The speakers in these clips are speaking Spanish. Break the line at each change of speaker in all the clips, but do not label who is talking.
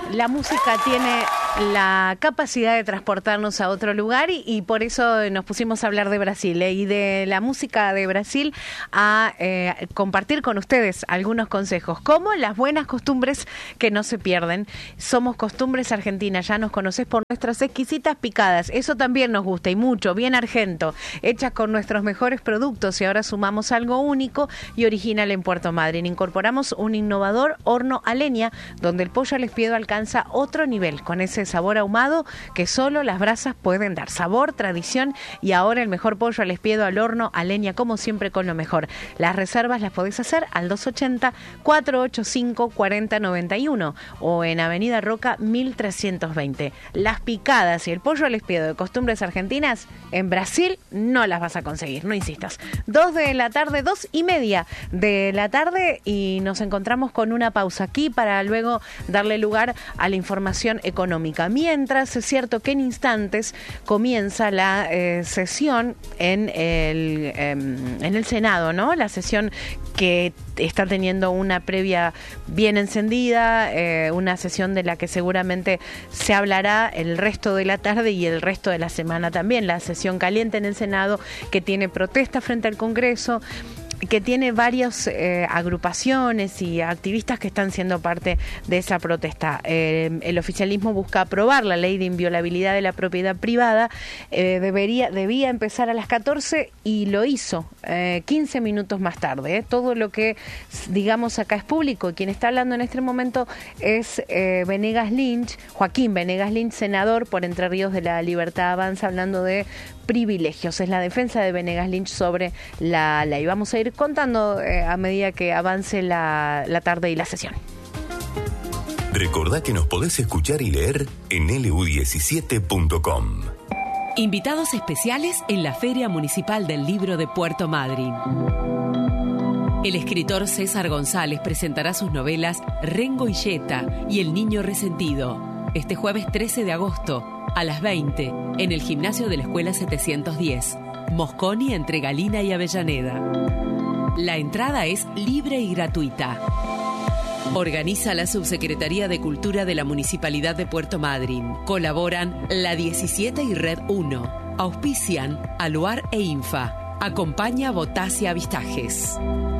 La música tiene la capacidad de transportarnos a otro lugar y por eso nos pusimos a hablar de Brasil y de la música de Brasil, a compartir con ustedes algunos consejos, como las buenas costumbres que no se pierden. Somos Costumbres Argentinas, ya nos conocés por nuestras exquisitas picadas, eso también nos gusta y mucho, bien argento, hechas con nuestros mejores productos, y ahora sumamos algo único y original en Puerto Madryn. Incorporamos un innovador horno a leña donde el pollo al espiedo alcanza otro nivel, con ese sabor ahumado que solo las brasas pueden dar. Sabor, tradición y ahora el mejor pollo al espiedo al horno a leña, como siempre, con lo mejor. Las reservas las podés hacer al 280-485-4091 o en Avenida Roca 1320. Las picadas y el pollo al espiedo de Costumbres Argentinas en Brasil no las vas a conseguir, no insistas. 2:30 de la tarde y nos encontramos con una pausa aquí para luego darle lugar a la información económica. Mientras, es cierto que en instantes comienza la sesión en el Senado, ¿no? La sesión que está teniendo una previa bien encendida, una sesión de la que seguramente se hablará el resto de la tarde y el resto de la semana también. La sesión caliente en el Senado, que tiene protesta frente al Congreso, que tiene varias agrupaciones y activistas que están siendo parte de esa protesta. El oficialismo busca aprobar la ley de inviolabilidad de la propiedad privada. Debía empezar a las 14 y lo hizo 15 minutos más tarde. Todo lo que digamos acá es público, y quien está hablando en este momento es Venegas Lynch, Joaquín Venegas Lynch, senador por Entre Ríos de la Libertad Avanza, hablando de privilegios. Es la defensa de Venegas Lynch sobre la ley. Vamos a ir contando a medida que avance la tarde y la sesión.
Recordá que nos podés escuchar y leer en lu17.com.
Invitados especiales en la Feria Municipal del Libro de Puerto Madryn. El escritor César González presentará sus novelas Rengo y Yeta y El Niño Resentido este jueves 13 de agosto a las 20 en el gimnasio de la Escuela 710, Mosconi, entre Galina y Avellaneda. La entrada es libre y gratuita. Organiza la Subsecretaría de Cultura de la Municipalidad de Puerto Madryn. Colaboran La 17 y Red 1. Auspician Aluar e Infa. Acompaña Botasia Avistajes.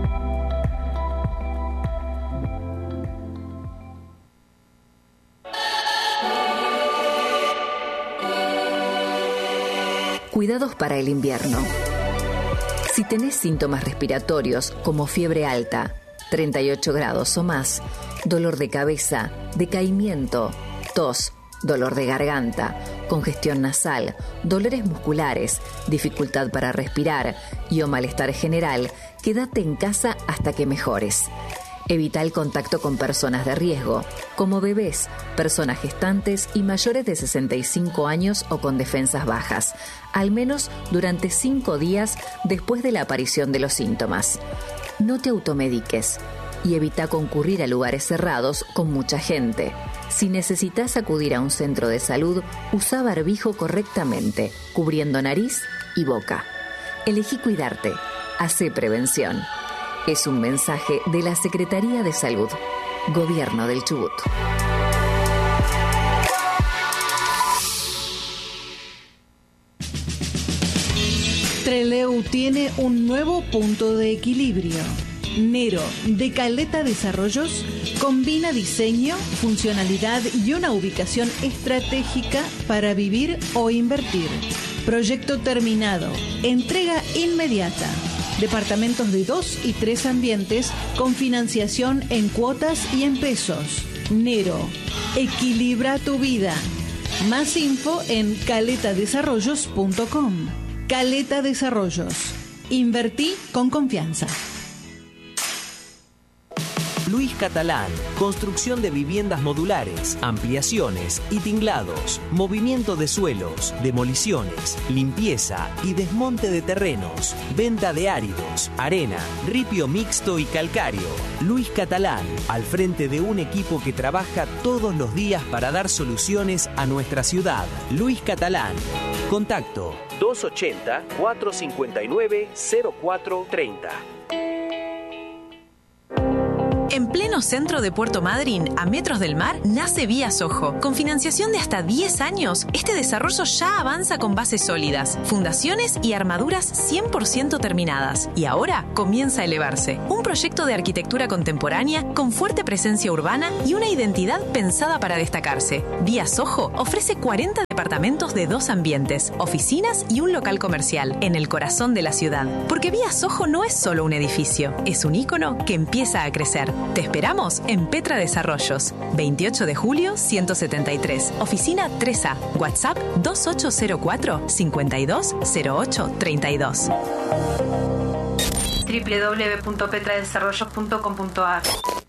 Cuidados para el invierno. Si tenés síntomas respiratorios como fiebre alta, 38 grados o más, dolor de cabeza, decaimiento, tos, dolor de garganta, congestión nasal, dolores musculares, dificultad para respirar y o malestar general, quédate en casa hasta que mejores. Evita el contacto con personas de riesgo, como bebés, personas gestantes y mayores de 65 años o con defensas bajas, al menos durante 5 días después de la aparición de los síntomas. No te automediques y evita concurrir a lugares cerrados con mucha gente. Si necesitas acudir a un centro de salud, usa barbijo correctamente, cubriendo nariz y boca. Elegí cuidarte. Hacé prevención. Es un mensaje de la Secretaría de Salud, Gobierno del Chubut.
Trelew tiene un nuevo punto de equilibrio. Nero, de Caleta Desarrollos, combina diseño, funcionalidad y una ubicación estratégica para vivir o invertir. Proyecto terminado. Entrega inmediata. Departamentos de 2 y 3 ambientes con financiación en cuotas y en pesos. Nero, equilibra tu vida. Más info en caletadesarrollos.com. Caleta Desarrollos. Invertí con confianza.
Luis Catalán, construcción de viviendas modulares, ampliaciones y tinglados, movimiento de suelos, demoliciones, limpieza y desmonte de terrenos, venta de áridos, arena, ripio mixto y calcáreo. Luis Catalán, al frente de un equipo que trabaja todos los días para dar soluciones a nuestra ciudad. Luis Catalán. Contacto 280-459-0430.
En pleno centro de Puerto Madryn, a metros del mar, nace Vía Sojo. Con financiación de hasta 10 años, este desarrollo ya avanza con bases sólidas, fundaciones y armaduras 100% terminadas. Y ahora comienza a elevarse. Un proyecto de arquitectura contemporánea con fuerte presencia urbana y una identidad pensada para destacarse. Vía Sojo ofrece 40 departamentos de 2 ambientes, oficinas y un local comercial en el corazón de la ciudad. Porque Vía Sojo no es solo un edificio, es un ícono que empieza a crecer. Te esperamos en Petra Desarrollos, 28 de julio 173, oficina 3A, WhatsApp 2804 520832.
www.petradesarrollos.com.ar.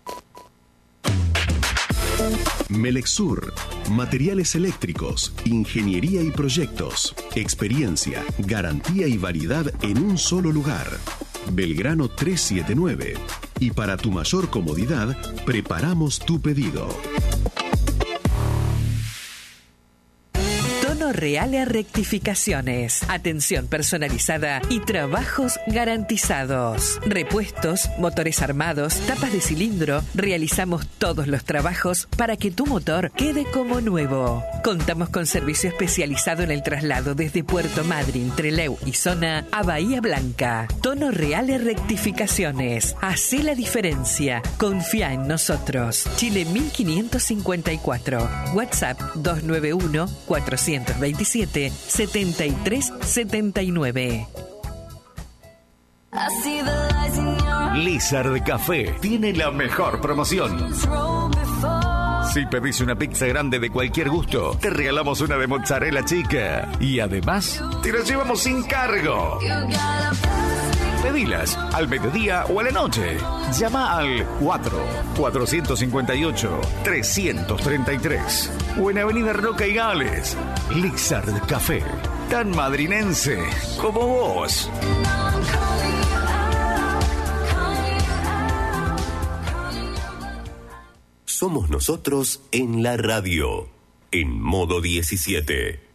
Melexur, materiales eléctricos, ingeniería y proyectos, experiencia, garantía y variedad en un solo lugar. Belgrano 379. Y para tu mayor comodidad, preparamos tu pedido.
Reales Rectificaciones. Atención personalizada y trabajos garantizados. Repuestos, motores armados, tapas de cilindro. Realizamos todos los trabajos para que tu motor quede como nuevo. Contamos con servicio especializado en el traslado desde Puerto Madryn, Trelew y zona a Bahía Blanca. Tono Reales Rectificaciones. Hacé la diferencia. Confía en nosotros. Chile 1554. WhatsApp 291-427-7379.
Lizard Café tiene la mejor promoción. Si pedís una pizza grande de cualquier gusto, te regalamos una de mozzarella chica. Y además, te la llevamos sin cargo. Pedilas al mediodía o a la noche. Llama al 4-458-333 o en Avenida Roca y Gales. Lizard Café, tan madrinense como vos.
Somos nosotros en la radio, en modo 17.